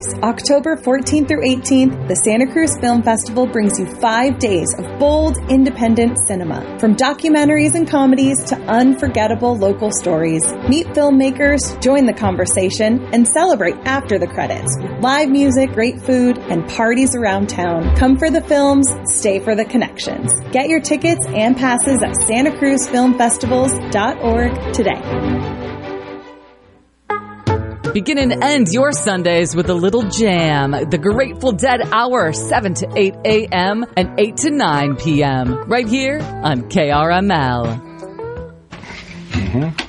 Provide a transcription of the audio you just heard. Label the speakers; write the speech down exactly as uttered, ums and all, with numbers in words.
Speaker 1: October fourteenth through eighteenth, the Santa Cruz Film Festival brings you five days of bold, independent cinema. From documentaries and comedies to unforgettable local stories. Meet filmmakers, join the conversation, and celebrate after the credits. Live music, great food, and parties around town. Come for the films, stay for the connections. Get your tickets and passes at santa cruz film festivals dot org today.
Speaker 2: Begin and end your Sundays with a little jam. The Grateful Dead Hour, seven to eight a.m. and eight to nine p.m. right here on K R M L.
Speaker 3: Mm-hmm.